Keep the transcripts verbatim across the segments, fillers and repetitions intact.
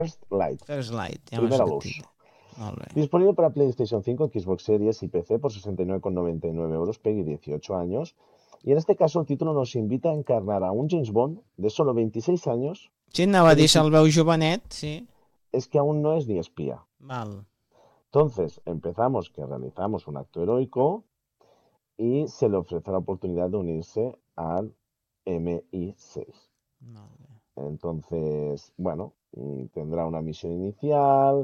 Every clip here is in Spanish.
First Light, First Light, ja m'ha primera sortit. luz. Molt bé. Disponible para PlayStation cinco, Xbox Series y P C por sesenta y nueve con noventa y nueve euros, Peggy dieciocho años. Y en este caso el título nos invita a encarnar a un James Bond de solo veintiséis años, Sí, anava a que dir, ni si- se'l veu jovenet, sí. es que aún no es ni espía. Val. Entonces empezamos que realizamos un acto heroico y se le ofrece la oportunidad de unirse al M I seis. Molt bé. Entonces, bueno, mm, tendrá una misión inicial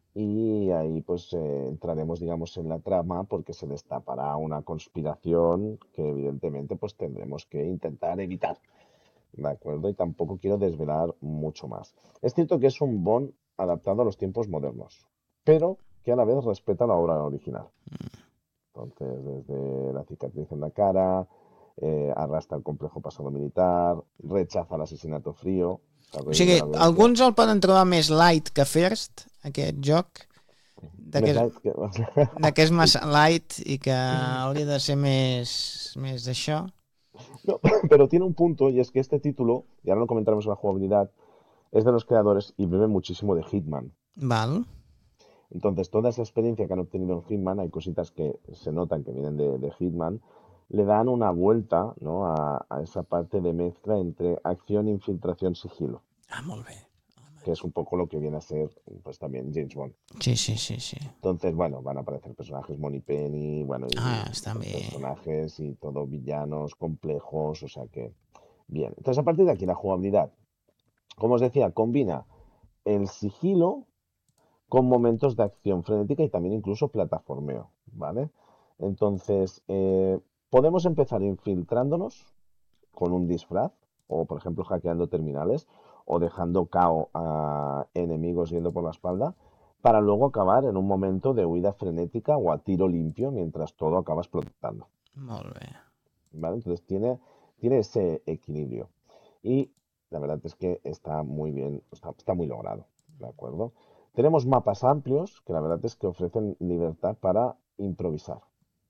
y ahí pues eh, entraremos, digamos, en la trama porque se destapará una conspiración que evidentemente pues tendremos que intentar evitar, ¿de acuerdo? Y tampoco quiero desvelar mucho más. Es cierto que es un Bond adaptado a los tiempos modernos, pero que a la vez respeta la obra original. Entonces, desde la cicatriz en la cara, eh, arrastra el complejo pasado militar, rechaza el asesinato frío, o sea, O revive sigui, la violencia. alguns el poden trobar més light que first, aquest joc, de que Més és, light que... de que és massa light i que hauria de ser més, més d'això. No, pero tiene un punto y es que este título, y ahora lo comentaremos en la jugabilidad, es de los creadores y bebe muchísimo de Hitman. Val. Entonces, toda esa experiencia que han obtenido en Hitman, hay cositas que se notan que vienen de, de Hitman, le dan una vuelta, ¿no? a, a esa parte de mezcla entre acción, infiltración, sigilo, Ah, molt bé. que es un poco lo que viene a ser pues también James Bond. Sí, sí, sí, sí. Entonces, bueno, van a aparecer personajes Moneypenny, bueno, Ah, y està pues, bé. personajes y todo villanos complejos, o sea que, bien. Entonces, a partir de aquí, la jugabilidad, como os decía, combina el sigilo con momentos de acción frenética y también incluso plataformeo, ¿vale? Entonces, eh, podemos empezar infiltrándonos con un disfraz, o por ejemplo hackeando terminales, o dejando cao a enemigos yendo por la espalda, para luego acabar en un momento de huida frenética o a tiro limpio mientras todo acaba explotando, Molt bé. ¿vale? Entonces tiene, tiene ese equilibrio. Y la verdad es que está muy bien, está, está muy logrado, ¿de acuerdo? Tenemos mapas amplios que la verdad es que ofrecen libertad para improvisar.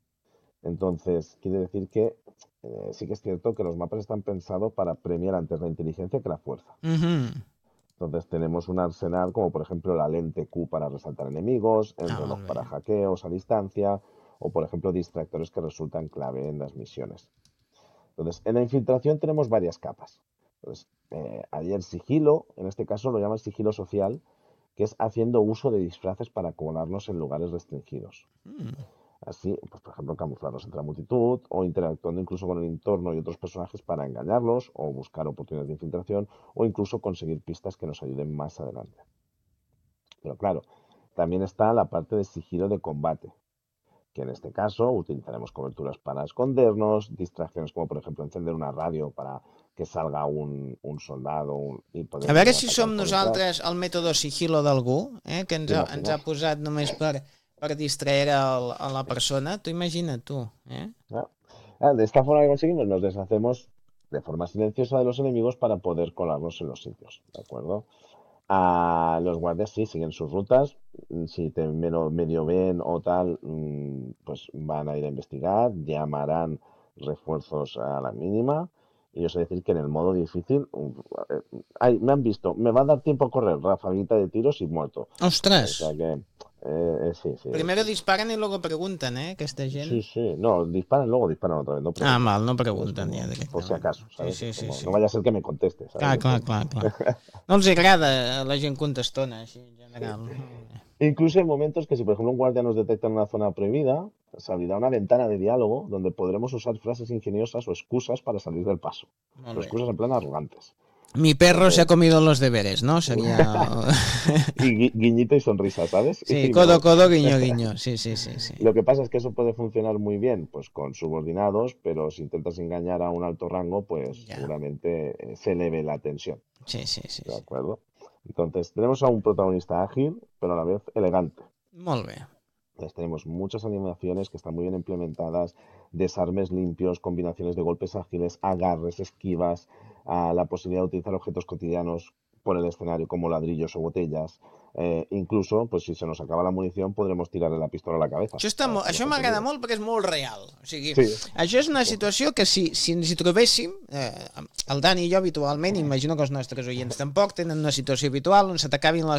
Entonces, quiere decir que eh, sí que es cierto que los mapas están pensados para premiar antes la inteligencia que la fuerza. Mhm. Entonces tenemos un arsenal como por ejemplo la lente Q para resaltar enemigos, el Ah, reloj molt bé. para hackeos a distancia o por ejemplo distractores que resultan clave en las misiones. Entonces, en la infiltración tenemos varias capas. Entonces, eh, hay el sigilo, en este caso lo llaman sigilo social, que es haciendo uso de disfraces para colarnos en lugares restringidos. Mm. Así, pues, por ejemplo, camuflarnos entre la multitud o interactuando incluso con el entorno y otros personajes para engañarlos o buscar oportunidades de infiltración o incluso conseguir pistas que nos ayuden más adelante. Pero claro, también está la parte de sigilo de combate, que en este caso utilizaremos coberturas para escondernos, distracciones como por ejemplo encender una radio para que salga un, un soldado un- y poder A veure venir a si atacar som por detrás. nosaltres el mètode sigilo d'algú, eh, que ens ¿Te ha, ens ha imaginas? posat només per, per distraer el, a la persona. Tu imagina't tu, eh? ¿No? Ah, de esta forma que conseguimos, nos deshacemos de forma silenciosa de los enemigos para poder colarnos en los sitios, ¿de acuerdo? A los guardias sí siguen sus rutas, mm, si te medio, medio ven o tal, mm, pues van a ir a investigar, llamarán refuerzos a la mínima. Y yo sé decir que en el modo difícil, mm, eh, ay, me han visto, me va a dar tiempo a correr, rafaguita de tiros y muerto. O sea Ostres! que, eh, eh, sí, sí, Primero es, disparan y luego pregunten, eh, aquesta sí, gent. sí, no, disparan luego, disparan otra vez, no Ah, preguntan. mal, no Es pregunten ja como, por si directament. acaso, Sí, ¿sabes? Es sí, sí, como, sí. no vaya a ser que me conteste, ¿sabes? Clar, clar, Entonces, clar, clar. No els agrada a la gent contestona, així, en sí. general. Molt bé. Incluso hay momentos que si, por ejemplo, un guardia nos detecta en una zona prohibida, se abrirá una ventana de diálogo donde podremos usar frases ingeniosas o excusas para salir del paso. Molt Pero bé. excusas en plan arrogantes. Mi perro se ha Entonces, comido los deberes, ¿no? Sería... y gui- guiñito y sonrisa, ¿sabes? Sí, Y me codo, voy. codo, guiño, guiño. Sí, sí, sí, sí. Lo que pasa es que eso puede funcionar muy bien, pues con subordinados, pero si intentas engañar a un alto rango, pues Ya. seguramente eh, se eleve la tensión. Sí, sí, sí, ¿De sí. acuerdo? Entonces, tenemos a un protagonista ágil, pero a la vez elegante. Molt bé. Entonces, tenemos muchas animaciones que están muy bien implementadas, desarmes limpios, combinaciones de golpes ágiles, agarres, esquivas, ah, la posibilidad de utilizar objetos cotidianos por el escenario como ladrillos o botellas. Eh, incluso, pues si se nos acaba la munición, podremos tirarle la pistola a la cabeza. Això, està, para mo- que això nos m'agrada entendido. molt perquè és molt real. O sigui, Sí, això és una situació que si, si ens hi trobéssim, eh, el Dani i jo habitualment, imagino que els nostres oients tampoc, tenen una situació habitual on se t'acabin les